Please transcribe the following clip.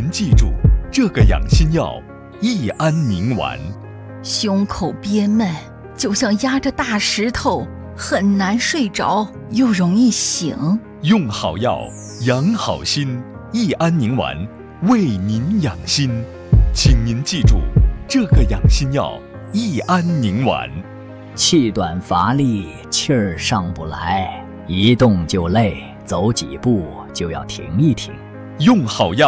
记住，这个养心药益安宁丸。 胸口憋闷，就像压着大石头，很难睡着，又容易醒。 用好药，养好心，益安宁丸为您养心。请您记住，这个养心药益安宁丸。 气短乏力，气儿上不来，一动就累，走几步就要停一停。 用好药，